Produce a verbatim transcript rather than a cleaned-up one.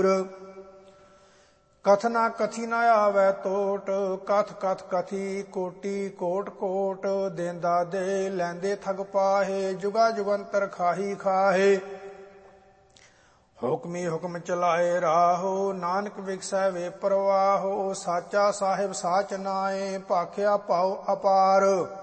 ਦੂਰ। ਕਥਨਾ ਕਥੀ ਨ ਆਵੈ ਟੋਟ, ਕਥ ਕਥ ਕਥੀ ਕੋਟੀ ਕੋਟ ਕੋਟ। ਦੇਂਦਾ ਦੇ ਲੈਂਦੇ ਠਗ ਪਾਹੇ, ਜੁਗਾ ਜੁਗੰਤਰ ਖਾਹੀ ਖਾਹੇ। ਹੁਕਮੀ ਹੁਕਮ ਚਲਾਏ ਰਾਹੋ, ਨਾਨਕ ਵਿਗਸੈ ਵੇ ਪਰਵਾਹੋ। ਸਾਚਾ ਸਾਹਿਬ ਸਾਚ ਨਾਏ, ਭਾਖਿਆ ਪਾਉ ਅਪਾਰ।